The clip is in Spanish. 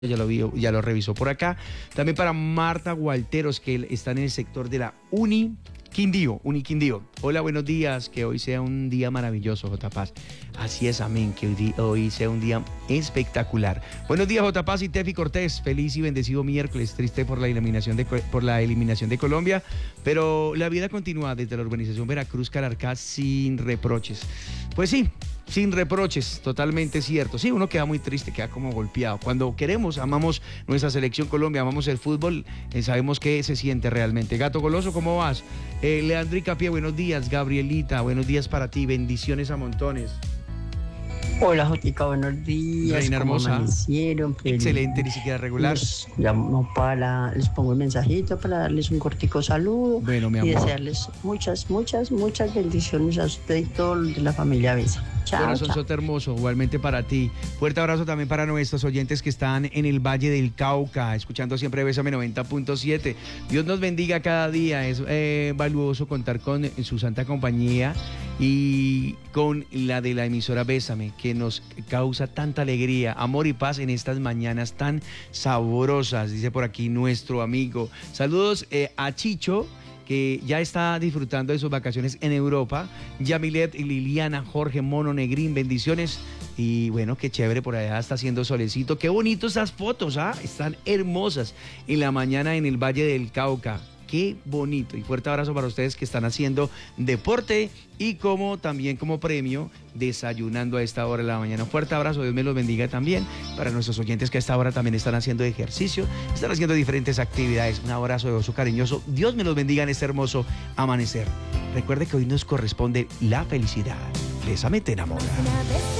Ya lo vi, ya lo revisó por acá. También para Marta Gualteros, que están en el sector de la Uni Quindío. Hola, buenos días, que hoy sea un día maravilloso, J. Paz. Así es, amén, que hoy sea un día espectacular. Buenos días, J. Paz y Tefi Cortés. Feliz y bendecido miércoles, triste por la eliminación de Colombia, pero la vida continúa desde la urbanización Veracruz, Calarcá, sin reproches. Pues sí, sin reproches, totalmente cierto. Sí, uno queda muy triste, queda como golpeado. Cuando queremos, amamos nuestra selección Colombia, amamos el fútbol, sabemos qué se siente realmente. Gato Goloso, ¿cómo vas? Leandro Icapié, buenos días. Gabrielita, buenos días para ti. Bendiciones a montones. Hola, Jotica, buenos días. Reina ¿Cómo hermosa. amanecieron? Excelente, ni siquiera regular. Les pongo el mensajito para darles un cortico saludo. Bueno, mi y amor. desearles muchas bendiciones a usted y todo los de la familia Besa. Chao, Corazón chao. Soto hermoso, igualmente para ti. Fuerte abrazo también para nuestros oyentes que están en el Valle del Cauca, escuchando siempre Bésame 90.7. Dios nos bendiga cada día. Es valuoso contar con su santa compañía y con la de la emisora Bésame, que nos causa tanta alegría, amor y paz en estas mañanas tan sabrosas, dice por aquí nuestro amigo. Saludos a Chicho, que ya está disfrutando de sus vacaciones en Europa. Yamilet, Liliana, Jorge, Mono, Negrín, bendiciones. Y bueno, qué chévere, por allá está haciendo solecito. Qué bonito esas fotos, ¿ah? Están hermosas en la mañana en el Valle del Cauca. Qué bonito. Y fuerte abrazo para ustedes que están haciendo deporte y también como premio desayunando a esta hora de la mañana. Un fuerte abrazo, Dios me los bendiga también. Para nuestros oyentes que a esta hora también están haciendo ejercicio, están haciendo diferentes actividades. Un abrazo de oso cariñoso. Dios me los bendiga en este hermoso amanecer. Recuerde que hoy nos corresponde la felicidad. Bésame, te enamora.